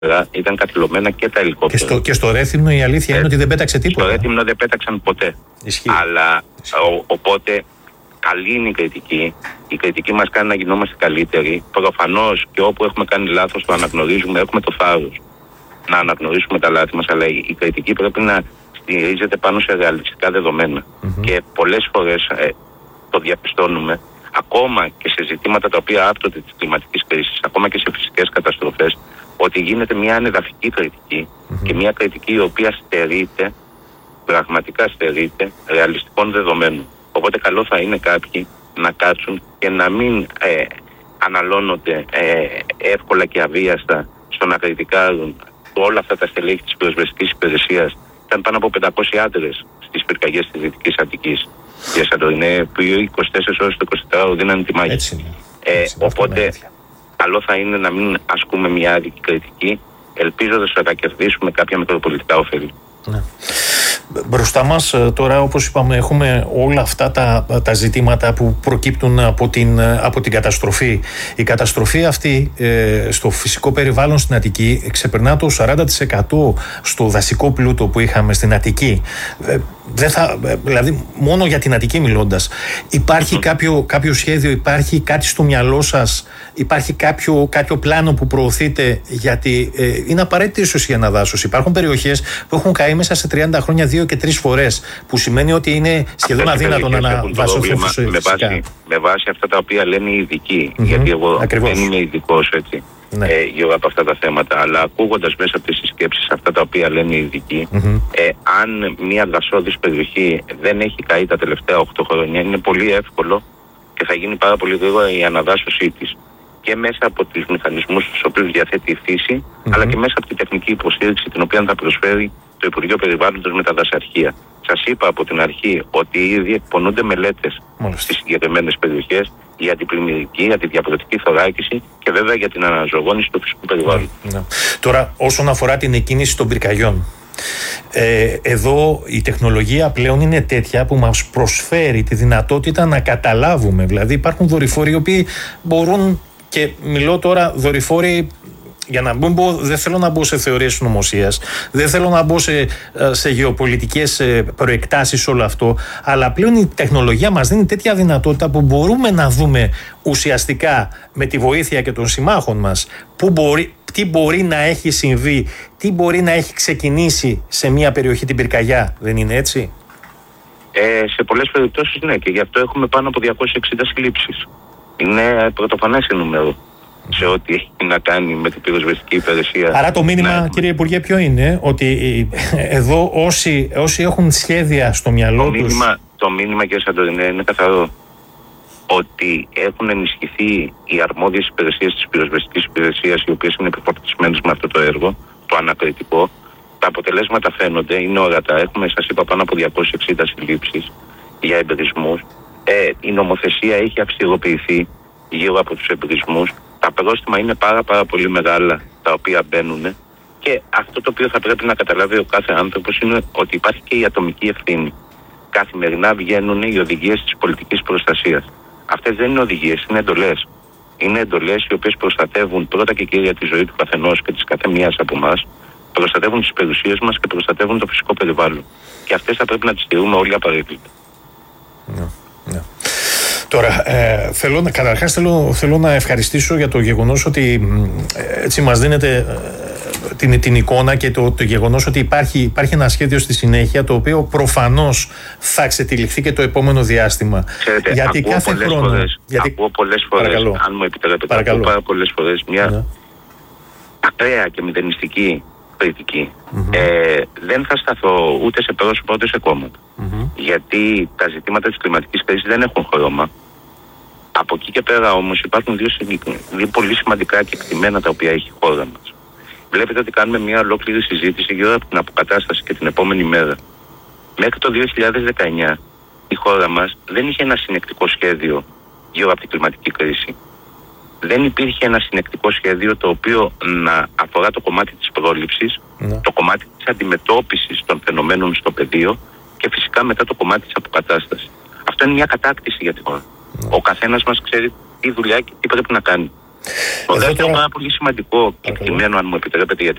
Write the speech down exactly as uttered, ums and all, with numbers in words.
ήταν καθυλωμένα και τα ελικόπτερα. Και στο, και στο Ρέθυμνο η αλήθεια ε, είναι ότι δεν πέταξε τίποτα. Στο Ρέθυμνο δεν πέταξαν ποτέ. Ισχύει. Αλλά Ισχύει. Ο, οπότε καλή είναι η κριτική. Η κριτική μας κάνει να γινόμαστε καλύτεροι. Προφανώς και όπου έχουμε κάνει λάθος το αναγνωρίζουμε, έχουμε το θάρρος να αναγνωρίσουμε τα λάθη μας, αλλά η, η κριτική πρέπει να στηρίζεται πάνω σε ρεαλιστικά δεδομένα. Mm-hmm. Και πολλές φορές ε, το διαπιστώνουμε, ακόμα και σε ζητήματα τα οποία άπτονται της κλιματικής κρίσης, ακόμα και σε φυσικές καταστροφές, ότι γίνεται μια ανεδαφική κριτική mm-hmm. και μια κριτική η οποία στερείται, πραγματικά στερείται ρεαλιστικών δεδομένων. Οπότε καλό θα είναι κάποιοι να κάτσουν και να μην ε, αναλώνονται ε, εύκολα και αβίαστα στο να κριτικάρουν όλα αυτά τα στελέχη της πυροσβεστικής υπηρεσίας. Ήταν πάνω από πεντακόσιοι άντρες στις πυρκαγιές της Δυτικής Αττικής. Για Σαντορινέ, που είκοσι τέσσερις ώρες το εικοσιτετράωρο δίνανε τη μάχη. Έτσι είναι. Ε, Έτσι είναι. Οπότε καλό θα είναι να μην ασκούμε μια άδικη κριτική, ελπίζοντας ότι θα κερδίσουμε κάποια μικροπολιτικά ωφέλη. Ναι. Μπροστά μας τώρα, όπως είπαμε, έχουμε όλα αυτά τα, τα ζητήματα που προκύπτουν από την, από την καταστροφή. Η καταστροφή αυτή ε, στο φυσικό περιβάλλον στην Αττική ξεπερνά το σαράντα τοις εκατό στο δασικό πλούτο που είχαμε στην Αττική. Ε, δεν θα, δηλαδή μόνο για την Αττική μιλώντας, υπάρχει mm. κάποιο, κάποιο σχέδιο, υπάρχει κάτι στο μυαλό σας, υπάρχει κάποιο, κάποιο πλάνο που προωθείτε, γιατί ε, είναι απαραίτητη ίσως η αναδάσωση. Υπάρχουν περιοχές που έχουν καεί μέσα σε τριάντα χρόνια δύο και τρεις φορές, που σημαίνει ότι είναι σχεδόν αδύνατο να αναδασωθούν φυσικά. Με βάση, με βάση αυτά τα οποία λένε οι ειδικοί, mm-hmm. γιατί εγώ Ακριβώς. δεν είμαι ειδικός έτσι. Ναι. Ε, γύρω από αυτά τα θέματα, αλλά ακούγοντας μέσα από τις συσκέψεις αυτά τα οποία λένε οι ειδικοί, mm-hmm. ε, αν μια δασόδης περιοχή δεν έχει καεί τα τελευταία οκτώ χρόνια, είναι πολύ εύκολο και θα γίνει πάρα πολύ γρήγορα η αναδάσωσή της. Και μέσα από τους μηχανισμούς στους οποίους διαθέτει η φύση, mm-hmm. αλλά και μέσα από την τεχνική υποστήριξη την οποία θα προσφέρει το Υπουργείο Περιβάλλοντος με τα δασαρχεία. Σας είπα από την αρχή ότι ήδη εκπονούνται μελέτες στις συγκεκριμένες περιοχές για την πλημμυρική, για τη διαπλωτική θωράκιση και βέβαια για την αναζωογόνηση του φυσικού περιβάλλοντος. Ναι, ναι. Τώρα, όσον αφορά την εκκίνηση των πυρκαγιών, ε, εδώ η τεχνολογία πλέον είναι τέτοια που μας προσφέρει τη δυνατότητα να καταλάβουμε. Δηλαδή, υπάρχουν δορυφόροι οι οποίοι μπορούν, και μιλώ τώρα δορυφόροι. Για να μην μπω, δεν θέλω να μπω σε θεωρίες συνωμοσίας, δεν θέλω να μπω σε, σε γεωπολιτικές προεκτάσεις όλο αυτό, αλλά πλέον η τεχνολογία μας δίνει τέτοια δυνατότητα που μπορούμε να δούμε ουσιαστικά με τη βοήθεια και των συμμάχων μας που μπορεί, τι μπορεί να έχει συμβεί, τι μπορεί να έχει ξεκινήσει σε μια περιοχή την πυρκαγιά, δεν είναι έτσι? Ε, σε πολλές περιπτώσεις ναι, και γι' αυτό έχουμε πάνω από διακόσιες εξήντα συλλήψεις. Είναι πρωτοφανές η νούμερο σε ό,τι έχει να κάνει με την πυροσβεστική υπηρεσία. Άρα το μήνυμα, ναι. κύριε Υπουργέ, ποιο είναι? Ότι εδώ όσοι, όσοι έχουν σχέδια στο μυαλό το τους... Μήνυμα, το μήνυμα, κύριε Σαντορινέ, είναι καθαρό. Ότι έχουν ενισχυθεί οι αρμόδιες υπηρεσίες της πυροσβεστικής υπηρεσίας, οι οποίες είναι επιφορτισμένες με αυτό το έργο, το ανακριτικό. Τα αποτελέσματα φαίνονται, είναι ορατά. Έχουμε, σας είπα, πάνω από διακόσιες εξήντα συλλήψεις για εμπειρισμούς. Ε, η νομοθεσία έχει αυστηροποιηθεί γύρω από τους εμπειρισμούς. Τα πρόστιμα είναι πάρα πάρα πολύ μεγάλα τα οποία μπαίνουν, και αυτό το οποίο θα πρέπει να καταλάβει ο κάθε άνθρωπος είναι ότι υπάρχει και η ατομική ευθύνη. Καθημερινά βγαίνουν οι οδηγίες της πολιτικής προστασίας. Αυτές δεν είναι οδηγίες, είναι εντολές. Είναι εντολές οι οποίες προστατεύουν πρώτα και κύρια τη ζωή του καθενός και της καθεμίας από εμάς, προστατεύουν τις περιουσίες μας και προστατεύουν το φυσικό περιβάλλον. Και αυτές θα πρέπει να τις στηρούμε όλοι απαραίτητα. Ναι, ναι. Τώρα, ε, θέλω, καταρχάς θέλω, θέλω να ευχαριστήσω για το γεγονός ότι ε, έτσι μας δίνετε ε, την, την εικόνα και το, το γεγονός ότι υπάρχει, υπάρχει ένα σχέδιο στη συνέχεια, το οποίο προφανώς θα ξετυλιχθεί και το επόμενο διάστημα. Ξέρετε, γιατί ακούω κάθε πολλές χρόνο... Φορές, γιατί... Ακούω πολλές φορές, Παρακαλώ. αν μου επιτρέπετε, Παρακαλώ. ακούω πάρα πολλές φορές μια ναι. ακραία και μηδενιστική κριτική. Mm-hmm. Ε, δεν θα σταθώ ούτε σε πρόσωπα ούτε σε κόμματα. Mm-hmm. Γιατί τα ζητήματα της κλιματικής κρίσης δεν έχουν χρώμα. Από εκεί και πέρα όμως υπάρχουν δύο, δύο πολύ σημαντικά κεκτημένα τα οποία έχει η χώρα μας. Βλέπετε ότι κάνουμε μια ολόκληρη συζήτηση γύρω από την αποκατάσταση και την επόμενη μέρα. Μέχρι το δύο χιλιάδες δεκαεννιά η χώρα μας δεν είχε ένα συνεκτικό σχέδιο γύρω από την κλιματική κρίση. Δεν υπήρχε ένα συνεκτικό σχέδιο το οποίο να αφορά το κομμάτι της πρόληψης, ναι. το κομμάτι της αντιμετώπισης των φαινομένων στο πεδίο και φυσικά μετά το κομμάτι της αποκατάστασης. Αυτό είναι μια κατάκτηση για τη χώρα. Ναι. Ο καθένας μας ξέρει τι δουλειά και τι πρέπει να κάνει. Το Εδώ δεύτερο τώρα... πάρα πολύ σημαντικό και εκτιμένο, αν μου επιτρέπετε, γιατί